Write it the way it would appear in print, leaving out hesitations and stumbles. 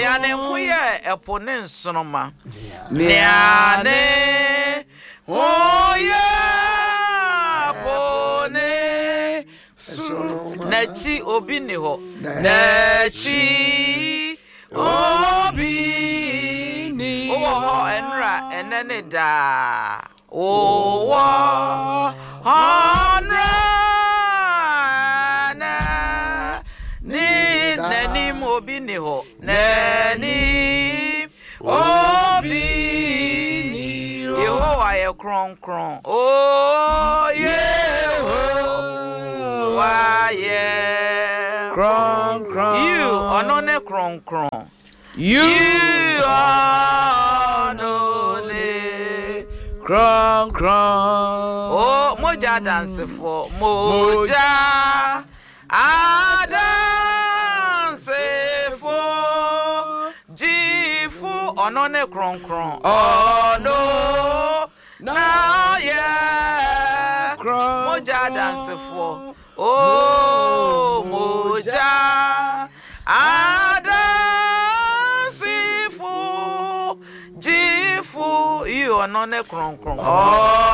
Niane kuye epone sonoma. Niane oye epone sonoma. Nachi obi ni ho. Nachi obi ni ho. Oh enra enene da. Oh honra na ni nani obi ni ho. Nani obi ni ho. Yehovah ye kron kron. Oh Yehovah ye kron kron. You onone kron kron. You onone kron kron. Oh moja dance for moja dance for jifu onone kron kron. Oh no na yeah kron moja dance for oh moja dance for jifu you onone kron kron. Oh